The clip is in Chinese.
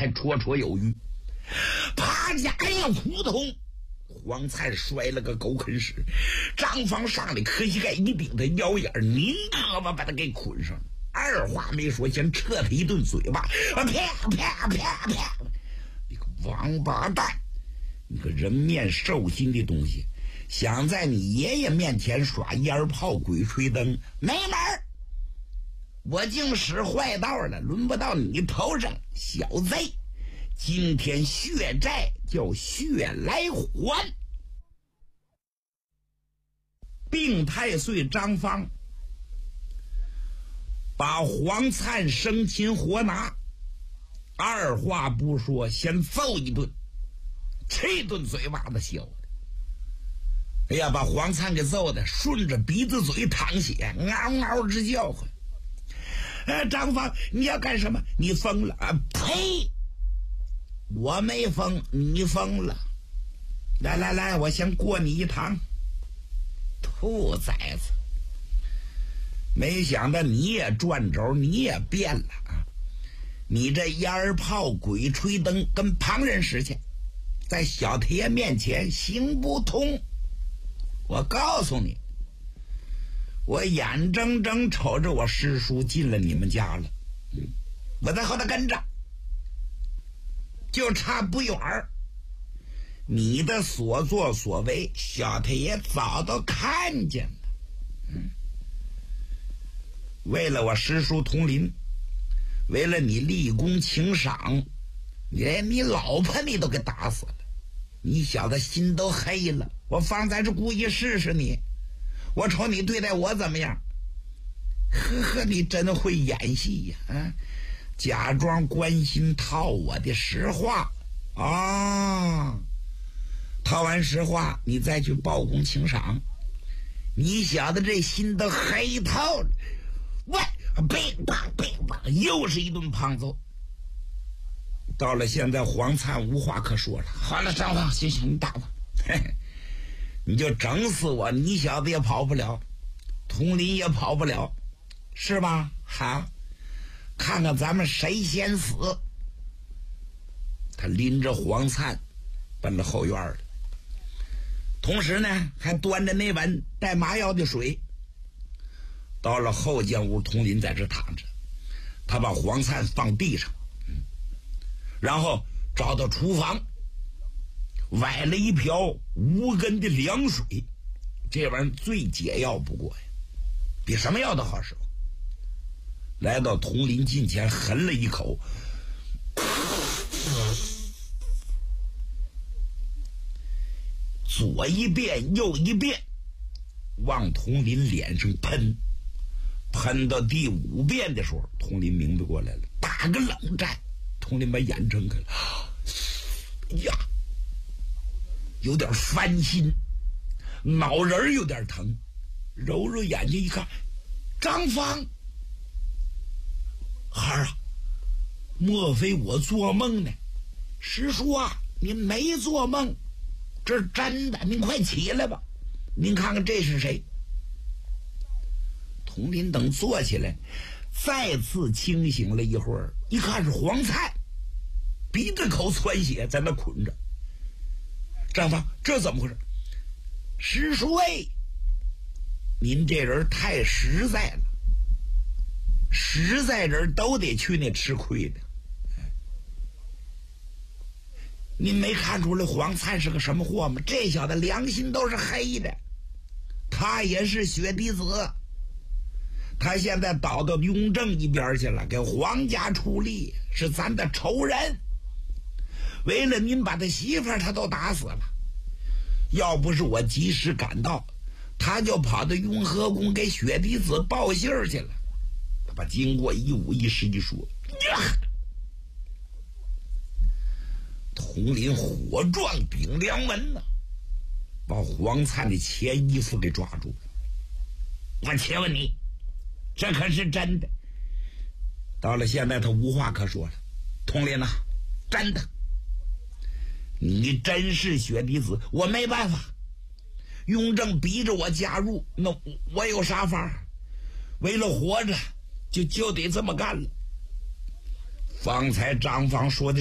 还绰绰有余。啪家一扑通，黄灿摔了个狗啃屎。张芳上来磕膝盖一顶他腰眼，拧胳膊把他给捆上了，二话没说先撤他一顿嘴巴，啪啪啪啪！你个王八蛋，你个人面兽心的东西，想在你爷爷面前耍烟炮鬼吹灯，没门儿！我竟使坏道了，轮不到你头上，小贼！今天血债叫血来还。病太岁张芳把黄灿生擒活拿，二话不说先揍一顿，这顿嘴巴子小的，哎呀，把黄灿给揍的顺着鼻子嘴淌血，嗷嗷直叫唤。张芳，你要干什么？你疯了啊！呸！我没疯，你疯了。来来来，我先过你一堂。兔崽子，没想到你也转轴，你也变了啊！你这烟炮鬼吹灯跟旁人使去，在小太爷面前行不通。我告诉你，我眼睁睁瞅着我师叔进了你们家了，我在后头跟着，就差不远儿。你的所作所为，小太爷早都看见了。为了我师叔同林，为了你立功请赏，连你老婆你都给打死了，你小子心都黑了。我方才是故意试试你，我瞅你对待我怎么样。呵呵，你真会演戏呀！假装关心套我的实话啊，套完实话你再去报功请赏，你小子这心都黑透了。喂，乒乓乒乓，又是一顿胖揍。到了现在，黄灿无话可说了。好了，张芳，行行，你打吧，嘿嘿，你就整死我，你小子也跑不了，佟林也跑不了，是吧？好，看看咱们谁先死。他拎着黄灿奔了后院了，同时呢还端着那碗带麻药的水。到了后间屋，佟林在这躺着，他把黄灿放地上，然后找到厨房，崴了一瓢无根的凉水，这玩意儿最解药不过呀，比什么药都好使。来到佟林近前，含了一口，左一遍右一遍往佟林脸上喷。喷到第5遍的时候，佟林明白过来了，打个冷战。佟林把眼睁开了，呀，有点翻心，脑仁有点疼，揉揉眼睛一看，张芳，孩儿啊，莫非我做梦呢？师叔啊，您没做梦，这是真的，您快起来吧，您看看这是谁。佟林等坐起来，再次清醒了一会儿，一看是黄灿，鼻子口窜血，在那捆着。张芳，这怎么回事？师叔哎，您这人太实在了，实在人都得去那吃亏的。您没看出来黄灿是个什么货吗？这小子良心都是黑的，他也是血滴子。他现在倒到雍正一边去了，给皇家出力，是咱的仇人。为了您把他媳妇儿他都打死了，要不是我及时赶到，他就跑到雍和宫给雪滴子报信去了。他把经过一五一十一说，佟林火撞顶梁门呢，把黄灿的前衣服给抓住了。我请问你，这可是真的？到了现在他无话可说了。佟林呐，真的，你真是血滴子，我没办法，雍正逼着我加入，那我有啥法？为了活着就得这么干了。方才张芳说的